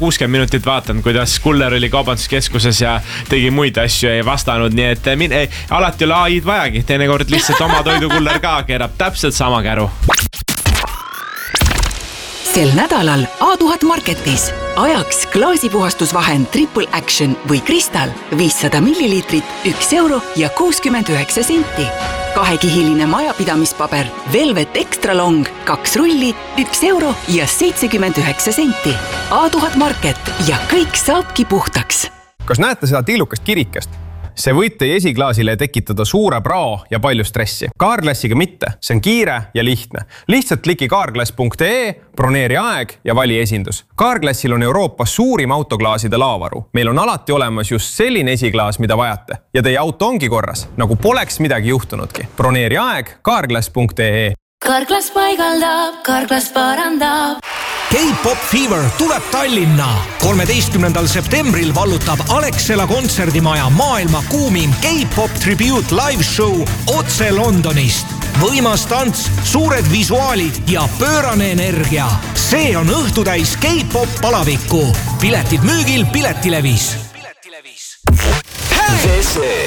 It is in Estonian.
60 minutit vaatanud, kuidas kuller oli kaubanduskeskuses ja tegi muid asju ja ei vastanud, nii et alati ei ole AI-d vajagi, teinekord lihtsalt oma toidukuller ka keerab täpselt sama käru. Sel nädalal A1000 Marketis ajaks klaasipuhastusvahend Triple Action või Crystal 500 milliliitrit 1 euro ja 69 senti. 2-kihiline majapidamispaber Velvet Extra Long 2 rulli 1 euro ja 79 senti. A1000 Market ja kõik saabki puhtaks. Kas näete seda tillukast kirikest? See võib teie esiklaasile tekitada suure prao ja palju stressi. Carglassiga mitte, see on kiire ja lihtne. Lihtsalt kliki carglass.ee, broneeri aeg ja vali esindus. Carglassil on Euroopas suurim autoklaaside laavaru. Meil on alati olemas just selline esiklaas, mida vajate. Ja teie auto ongi korras, nagu poleks midagi juhtunudki. Broneeri aeg carglass.ee. Carglass paigaldab, Carglass parandab. K-Pop Fever tuleb Tallinna. 13. septembril vallutab Alexela kontserdimaja maailma kuumim K-Pop Tribute Live Show otse Londonist. Võimas tants, suured visuaalid ja pöörane energia. See on õhtutäis K-Pop palavikku. Piletid müügil Piletilevis.